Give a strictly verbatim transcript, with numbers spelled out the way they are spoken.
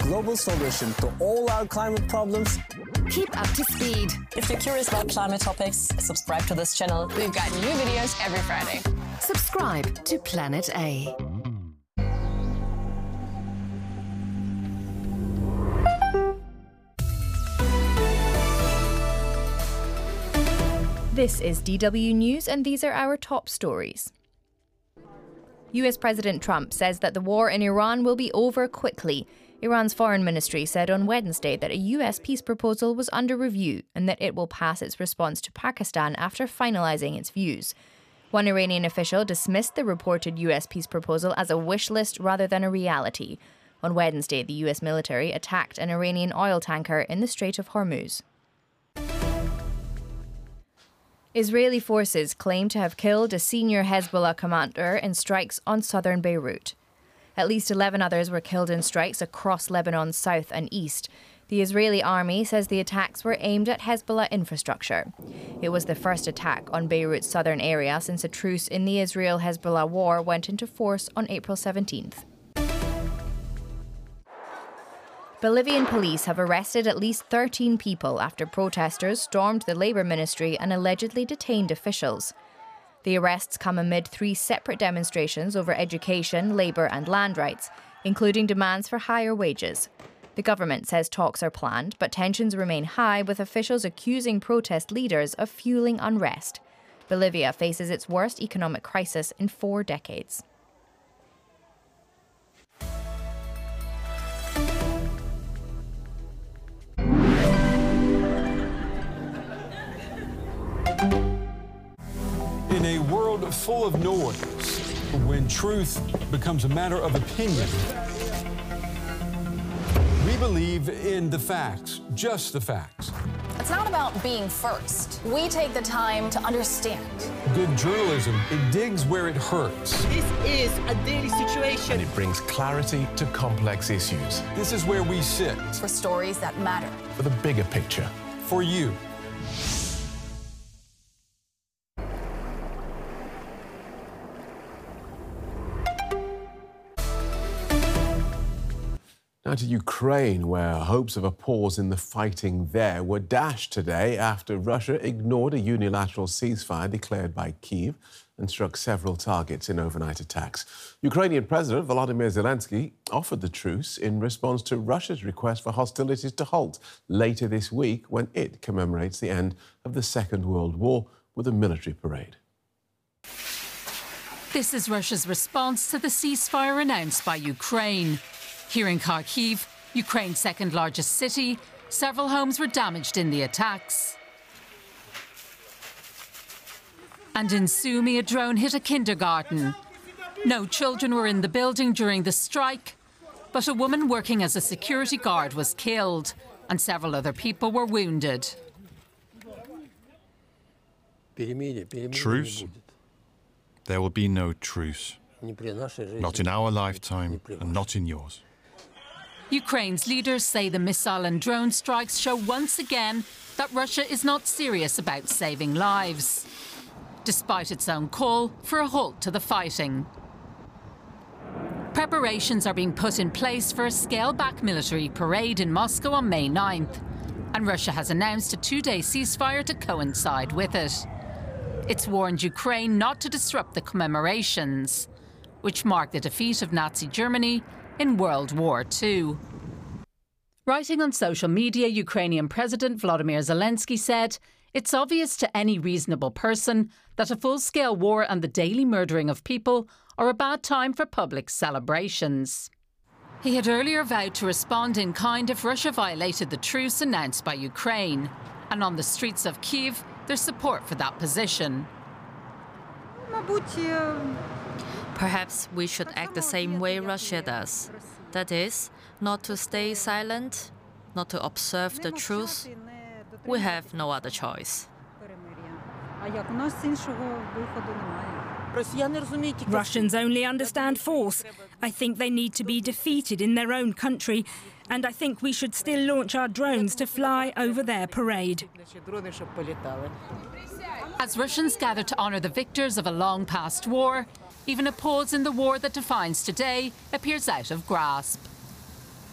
global solution to all our climate problems. Keep up to speed. If you're curious about climate topics, subscribe to this channel. We've got new videos every Friday. Subscribe to Planet A. This is D W News, and these are our top stories. U S President Trump says that the war in Iran will be over quickly. Iran's foreign ministry said on Wednesday that a U S peace proposal was under review and that it will pass its response to Pakistan after finalising its views. One Iranian official dismissed the reported U S peace proposal as a wish list rather than a reality. On Wednesday, the U S military attacked an Iranian oil tanker in the Strait of Hormuz. Israeli forces claim to have killed a senior Hezbollah commander in strikes on southern Beirut. At least eleven others were killed in strikes across Lebanon's south and east. The Israeli army says the attacks were aimed at Hezbollah infrastructure. It was the first attack on Beirut's southern area since a truce in the Israel-Hezbollah war went into force on April seventeenth. Bolivian police have arrested at least thirteen people after protesters stormed the Labour Ministry and allegedly detained officials. The arrests come amid three separate demonstrations over education, labour and land rights, including demands for higher wages. The government says talks are planned, but tensions remain high, with officials accusing protest leaders of fueling unrest. Bolivia faces its worst economic crisis in four decades. In a world full of noise, when truth becomes a matter of opinion, we believe in the facts, just the facts. It's not about being first. We take the time to understand. Good journalism, it digs where it hurts. This is a daily situation. And it brings clarity to complex issues. This is where we sit. For stories that matter. For the bigger picture. For you. Now to Ukraine, where hopes of a pause in the fighting there were dashed today after Russia ignored a unilateral ceasefire declared by Kyiv and struck several targets in overnight attacks. Ukrainian President Volodymyr Zelensky offered the truce in response to Russia's request for hostilities to halt later this week when it commemorates the end of the Second World War with a military parade. This is Russia's response to the ceasefire announced by Ukraine. Here in Kharkiv, Ukraine's second largest city, several homes were damaged in the attacks. And in Sumy, a drone hit a kindergarten. No children were in the building during the strike, but a woman working as a security guard was killed, and several other people were wounded. Truce? There will be no truce. Not in our lifetime, and not in yours. Ukraine's leaders say the missile and drone strikes show once again that Russia is not serious about saving lives, despite its own call for a halt to the fighting. Preparations are being put in place for a scaled-back military parade in Moscow on May ninth, and Russia has announced a two-day ceasefire to coincide with it. It's warned Ukraine not to disrupt the commemorations, which mark the defeat of Nazi Germany in World War Two. Writing on social media, Ukrainian President Volodymyr Zelensky said, "It's obvious to any reasonable person that a full-scale war and the daily murdering of people are a bad time for public celebrations." He had earlier vowed to respond in kind if Russia violated the truce announced by Ukraine, and on the streets of Kyiv, there's support for that position. Perhaps we should act the same way Russia does. That is, not to stay silent, not to observe the truth. We have no other choice. Russians only understand force. I think they need to be defeated in their own country, and I think we should still launch our drones to fly over their parade. As Russians gather to honour the victors of a long-past war, even a pause in the war that defines today appears out of grasp.